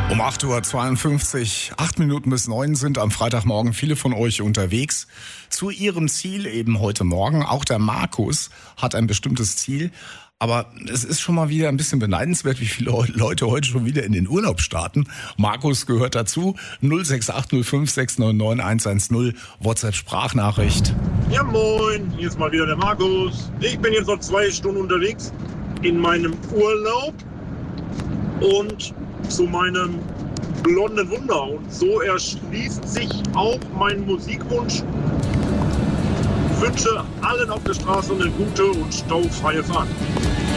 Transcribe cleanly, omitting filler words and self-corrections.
Um 8:52 Uhr, 8 Minuten bis 9 sind am Freitagmorgen viele von euch unterwegs zu ihrem Ziel eben heute Morgen. Auch der Markus hat ein bestimmtes Ziel. Aber es ist schon mal wieder ein bisschen beneidenswert, wie viele Leute heute schon wieder in den Urlaub starten. Markus gehört dazu. 06805699110 WhatsApp-Sprachnachricht. Ja moin, hier ist mal wieder der Markus. Ich bin jetzt noch 2 Stunden unterwegs in meinem Urlaub und zu meinem blonden Wunder. Und so erschließt sich auch mein Musikwunsch. Ich wünsche allen auf der Straße eine gute und staufreie Fahrt.